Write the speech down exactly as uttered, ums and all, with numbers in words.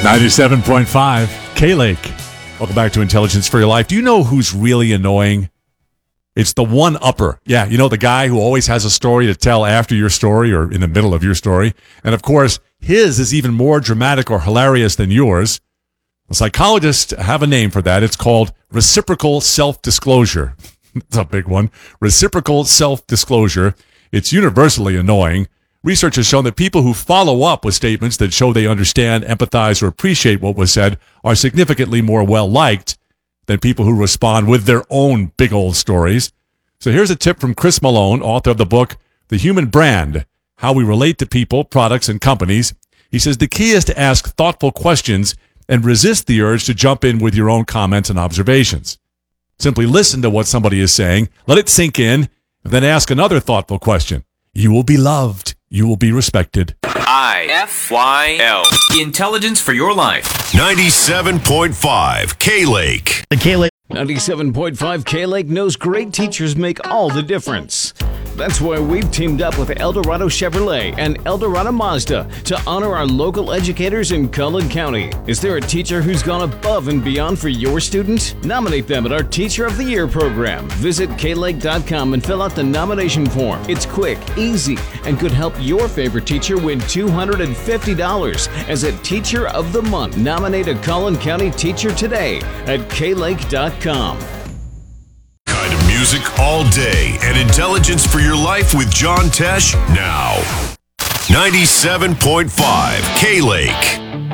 ninety-seven point five, K-Lake. Welcome back to Intelligence for Your Life. Do you know who's really annoying? It's the one-upper. Yeah, you know, the guy who always has a story to tell after your story or in the middle of your story. And, of course, his is even more dramatic or hilarious than yours. The psychologists have a name for that. It's called reciprocal self-disclosure. That's a big one. Reciprocal self-disclosure. It's universally annoying. Research has shown that people who follow up with statements that show they understand, empathize, or appreciate what was said are significantly more well-liked than people who respond with their own big old stories. So here's a tip from Chris Malone, author of the book, The Human Brand, How We Relate to People, Products, and Companies. He says the key is to ask thoughtful questions and resist the urge to jump in with your own comments and observations. Simply listen to what somebody is saying, let it sink in, and then ask another thoughtful question. You will be loved. You will be respected. I F Y L. Intelligence for Your Life. ninety-seven point five K-Lake. The K-Lake. ninety-seven point five K-Lake knows great teachers make all the difference. That's why we've teamed up with Eldorado Chevrolet and Eldorado Mazda to honor our local educators in Cullen County. Is there a teacher who's gone above and beyond for your student? Nominate them at our Teacher of the Year program. Visit K Lake dot com and fill out the nomination form. It's quick, easy, and could help your favorite teacher win two hundred fifty dollars as a Teacher of the Month. Nominate a Cullen County teacher today at K Lake dot com. Kind of music all day and Intelligence for Your Life with John Tesh now. ninety-seven point five K-Lake.